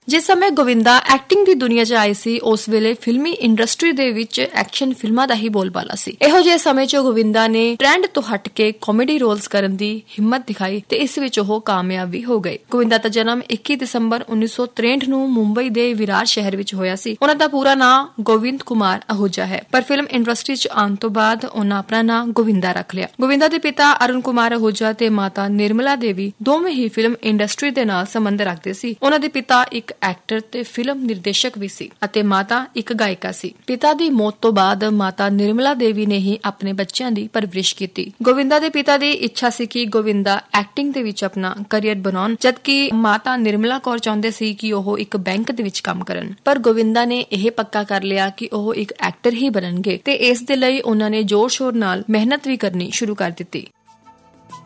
ਜਿਸ ਸਮੇਂ ਗੋਵਿੰਦਾ ਐਕਟਿੰਗ ਦੀ ਦੁਨੀਆ 'ਚ ਆਈ ਸੀ ਉਸ ਵੇਲੇ ਫਿਲਮੀ ਇੰਡਸਟਰੀ ਦੇ ਵਿੱਚ ਐਕਸ਼ਨ ਫਿਲਮਾਂ ਦਾ ਹੀ ਬੋਲਬਾਲਾ ਸੀ। ਇਹੋ ਜਿਹੇ ਸਮੇਂ 'ਚ ਗੋਵਿੰਦਾ ਨੇ ਟ੍ਰੈਂਡ ਤੋਂ ਹਟ ਕੇ ਕਾਮੇਡੀ ਰੋਲਸ ਕਰਨ ਦੀ ਹਿੰਮਤ ਦਿਖਾਈ ਤੇ ਇਸ ਵਿੱਚ ਉਹ ਕਾਮਯਾਬ ਵੀ ਹੋ ਗਏ। ਗੋਵਿੰਦਾ ਦਾ ਜਨਮ 21 ਦਸੰਬਰ 1963 ਨੂੰ ਮੁੰਬਈ ਦੇ ਵਿਰਾਰ ਸ਼ਹਿਰ ਵਿੱਚ ਹੋਇਆ ਸੀ। ਉਹਨਾਂ ਦਾ ਪੂਰਾ ਨਾਮ ਗੋਵਿੰਦ ਕੁਮਾਰ ਅਹੂਜਾ ਹੈ, ਪਰ ਫਿਲਮ ਇੰਡਸਟਰੀ 'ਚ ਆਉਣ ਤੋਂ ਬਾਅਦ ਉਹਨਾਂ ਆਪਣਾ ਨਾਮ ਗੋਵਿੰਦਾ ਰੱਖ ਲਿਆ। ਗੋਵਿੰਦਾ ਦੇ ਪਿਤਾ ਅਰੁਣ ਕੁਮਾਰ ਅਹੂਜਾ ਤੇ ਮਾਤਾ ਨਿਰਮਲਾ ਦੇਵੀ ਦੋਵੇਂ ਹੀ ਫਿਲਮ ਇੰਡਸਟਰੀ ਦੇ ਨਾਲ ਸੰਬੰਧ ਰੱਖਦੇ ਸੀ। ਉਹਨਾਂ ਦੇ ਪਿਤਾ ਇੱਕ ਐਕਟਰ ਤੇ ਫਿਲਮ ਨਿਰਦੇਸ਼ਕ ਵੀ ਸੀ ਅਤੇ ਮਾਤਾ ਇੱਕ ਗਾਇਕਾ ਸੀ। ਪਿਤਾ ਦੀ ਮੌਤ ਤੋਂ ਬਾਅਦ ਮਾਤਾ ਨਿਰਮਲਾ ਦੇਵੀ ਨੇ ਹੀ ਆਪਣੇ ਬੱਚਿਆਂ ਦੀ ਪਰਵਰਿਸ਼ ਕੀਤੀ। ਗੋਵਿੰਦਾ ਦੇ ਪਿਤਾ ਦੀ ਇੱਛਾ ਸੀ ਕਿ ਗੋਵਿੰਦਾ ਐਕਟਿੰਗ ਦੇ ਵਿੱਚ ਆਪਣਾ ਕੈਰੀਅਰ ਬਣਾਉਣ, ਜਦਕਿ ਮਾਤਾ ਨਿਰਮਲਾ ਕੌਰ ਚਾਹੁੰਦੇ ਸੀ ਕਿ ਉਹ ਇੱਕ ਬੈਂਕ ਦੇ ਵਿੱਚ ਕੰਮ ਕਰਨ। ਪਰ ਗੋਵਿੰਦਾ ਨੇ ਇਹ ਪੱਕਾ ਕਰ ਲਿਆ ਕਿ ਉਹ ਇੱਕ ਐਕਟਰ ਹੀ ਬਣਨਗੇ ਤੇ ਇਸ ਦੇ ਲਈ ਉਹਨਾਂ ਨੇ ਜ਼ੋਰ ਸ਼ੋਰ ਨਾਲ ਮਿਹਨਤ ਵੀ ਕਰਨੀ ਸ਼ੁਰੂ ਕਰ ਦਿੱਤੀ।